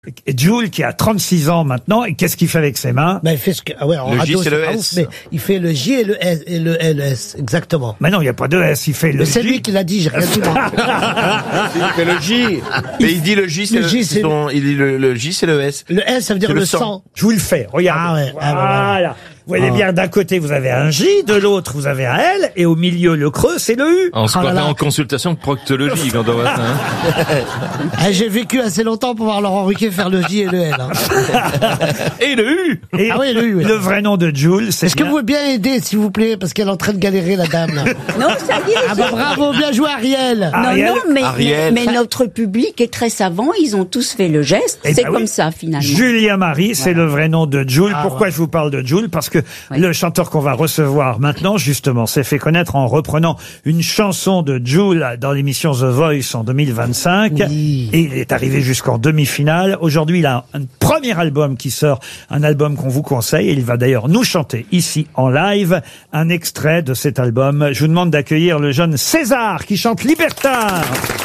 Et Jul qui a 36 ans maintenant, et qu'est-ce qu'il fait avec ses mains? Ben, il fait ce que, ouais, en Le radio, J, c'est le pas S. ouf, mais il fait le J et le S, et le LS, exactement. Mais non, il n'y a pas de S, il fait le Mais c'est J. lui qui l'a dit, j'ai rien dit, moi. Il fait le J. Mais il dit le J, c'est Le J, c'est il dit le J, c'est le S. Le S, ça veut dire C'est le le sang. sang. Je vous le fais, regardez. Ah ouais, ah, Voilà. Vous voyez bien, d'un côté, vous avez un J, de l'autre, vous avez un L, et au milieu, le creux, c'est le U. On se Ah là croirait là. en consultation de proctologie quand on voit ça. Hein. Ah, j'ai vécu assez longtemps pour voir Laurent Ruquier faire le J et le L. Hein. Et le U. Et Ah oui, le U, oui. le vrai nom de Jul, c'est Est-ce que bien- vous pouvez bien aider, s'il vous plaît, parce qu'elle est en train de galérer, la dame, là. Non, ça y est. Ah bah bravo, bien joué, Ariel. Ariel. Non, non, Ariel. mais notre public est très savant, ils ont tous fait le geste, Eh c'est ben comme oui. ça finalement. Julia Marie, c'est le vrai nom de Jul. Ah, Pourquoi je vous parle de Jul? Parce que Oui. le chanteur qu'on va recevoir maintenant, justement, s'est fait connaître en reprenant une chanson de Jul dans l'émission The Voice en 2025. Oui. Et il est arrivé jusqu'en demi-finale. Aujourd'hui, il a un premier album qui sort, un album qu'on vous conseille. Et il va d'ailleurs nous chanter ici en live un extrait de cet album. Je vous demande d'accueillir le jeune César qui chante Libertad.